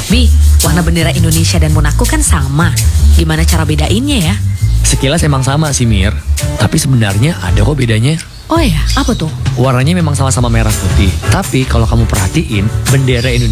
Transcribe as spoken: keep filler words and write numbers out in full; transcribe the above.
Bi, warna bendera Indonesia dan Monaco kan sama. Gimana cara bedainnya ya? Sekilas emang sama sih Mir, tapi sebenarnya ada kok bedanya. Oh ya, apa tuh? Warnanya memang sama-sama merah putih, tapi kalau kamu perhatiin, bendera Indonesia